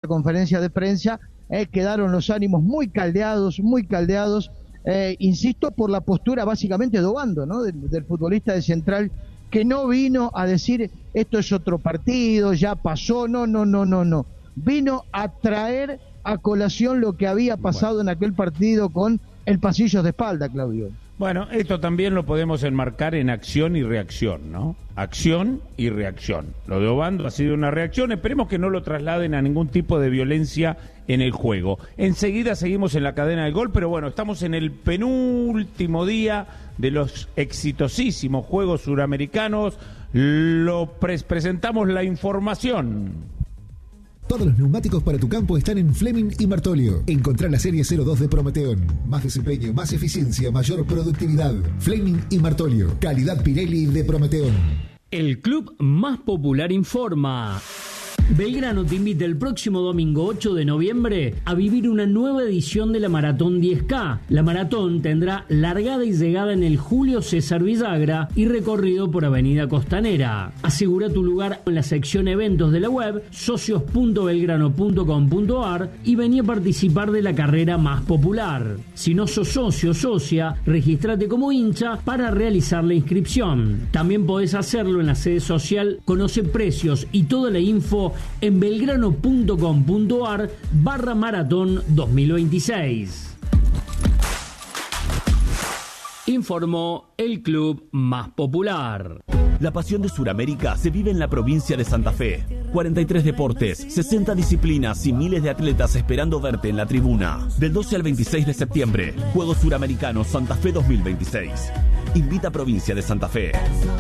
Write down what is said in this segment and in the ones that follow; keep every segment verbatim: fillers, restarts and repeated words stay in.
conferencia de prensa, eh, quedaron los ánimos muy caldeados, muy caldeados, eh, insisto, por la postura básicamente de Obando, ¿no? Del, del futbolista de Central, que no vino a decir esto es otro partido, ya pasó, no, no, no, no, no. Vino a traer a colación lo que había pasado bueno. en aquel partido con el pasillo de espalda, Claudio. Bueno, esto también lo podemos enmarcar en acción y reacción, ¿no? Acción y reacción. Lo de Obando ha sido una reacción, esperemos que no lo trasladen a ningún tipo de violencia en el juego. Enseguida seguimos en la cadena del gol, pero bueno, estamos en el penúltimo día de los exitosísimos Juegos Suramericanos. Lo pres- presentamos la información. Todos los neumáticos para tu campo están en Fleming y Martolio. Encontrá la serie cero dos de Prometeon. Más desempeño, más eficiencia, mayor productividad. Fleming y Martolio. Calidad Pirelli de Prometeon. El club más popular informa. Belgrano te invita el próximo domingo ocho de noviembre a vivir una nueva edición de la Maratón diez K. La maratón tendrá largada y llegada en el Julio César Villagra y recorrido por Avenida Costanera. Asegura tu lugar en la sección eventos de la web socios punto belgrano punto com punto ar y vení a participar de la carrera más popular. Si no sos socio o socia, registrate como hincha para realizar la inscripción. También podés hacerlo en la sede social. Conoce precios y toda la info en belgrano punto com punto ar barra maratón dos mil veintiséis. Informó el club más popular. La pasión de Sudamérica se vive en la provincia de Santa Fe. cuarenta y tres deportes, sesenta disciplinas y miles de atletas esperando verte en la tribuna. Del doce al veintiséis de septiembre, Juegos Suramericanos Santa Fe dos mil veintiséis. Invita Provincia de Santa Fe.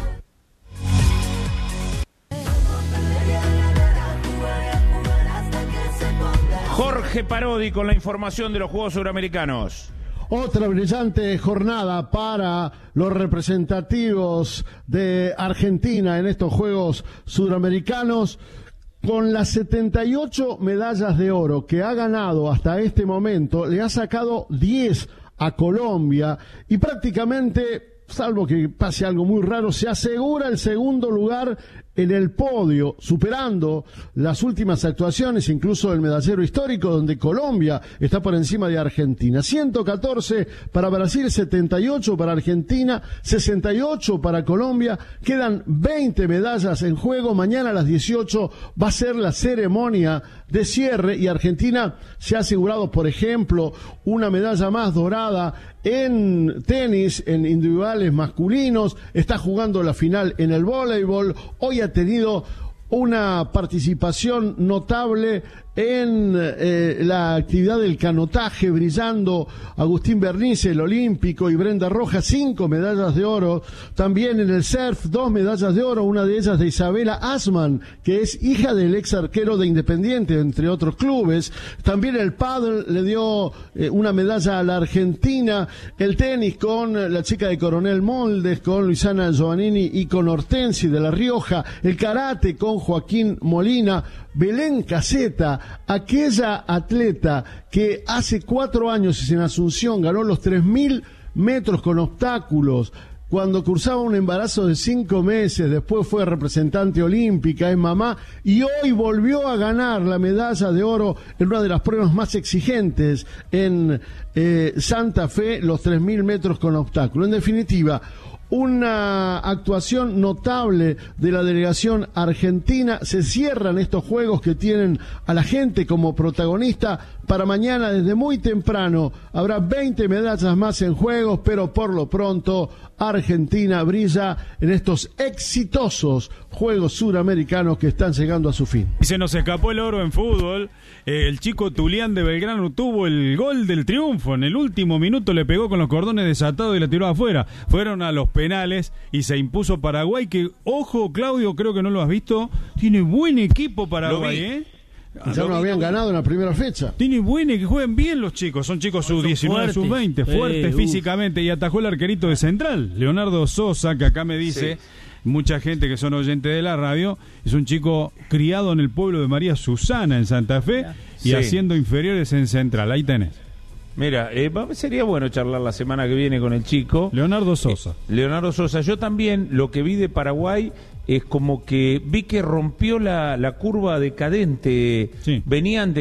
Jorge Parodi con la información de los Juegos Suramericanos. Otra brillante jornada para los representativos de Argentina en estos Juegos Suramericanos. Con las setenta y ocho medallas de oro que ha ganado hasta este momento, le ha sacado diez a Colombia y prácticamente, salvo que pase algo muy raro, se asegura el segundo lugar en el podio, superando las últimas actuaciones, incluso el medallero histórico, donde Colombia está por encima de Argentina. ciento catorce para Brasil, setenta y ocho para Argentina, sesenta y ocho para Colombia. Quedan veinte medallas en juego. Mañana a las dieciocho va a ser la ceremonia de cierre y Argentina se ha asegurado, por ejemplo, una medalla más dorada en tenis, en individuales masculinos. Está jugando la final en el voleibol. Hoy ha tenido una participación notable en eh, la actividad del canotaje, brillando Agustín Bernice, el olímpico, y Brenda Rojas, cinco medallas de oro. También en el surf, dos medallas de oro, una de ellas de Isabela Asman, que es hija del ex arquero de Independiente, entre otros clubes. También el pádel le dio eh, una medalla a la Argentina. El tenis con la chica de Coronel Moldes, con Luisana Giovannini y con Hortensi de La Rioja. El karate con Joaquín Molina. Belén Caseta, aquella atleta que hace cuatro años en Asunción ganó los tres mil metros con obstáculos, cuando cursaba un embarazo de cinco meses, después fue representante olímpica, es mamá, y hoy volvió a ganar la medalla de oro en una de las pruebas más exigentes en eh, Santa Fe, los tres mil metros con obstáculos. En definitiva, una actuación notable de la delegación argentina. Se cierran estos juegos que tienen a la gente como protagonista. Para mañana, desde muy temprano, habrá veinte medallas más en juegos, pero por lo pronto Argentina brilla en estos exitosos Juegos Suramericanos que están llegando a su fin. Se nos escapó el oro en fútbol. Eh, el chico Tulián de Belgrano tuvo el gol del triunfo. En el último minuto le pegó con los cordones desatados y la tiró afuera. Fueron a los penales y se impuso Paraguay, que, ojo, Claudio, creo que no lo has visto, tiene buen equipo Paraguay, ¿eh? Ya no habían ganado en la primera fecha. Tiene buenos, que jueguen bien los chicos. Son chicos sub diecinueve, sub veinte, fuertes eh, físicamente. Y atajó el arquerito de Central, Leonardo Sosa, que acá me dice sí. mucha gente que son oyentes de la radio. Es un chico criado en el pueblo de María Susana, en Santa Fe, y sí. haciendo inferiores en Central. Ahí tenés. Mira, eh, sería bueno charlar la semana que viene con el chico. Leonardo Sosa. Eh, Leonardo Sosa. Yo también lo que vi de Paraguay es como que vi que rompió la, la curva decadente. Sí. Venían de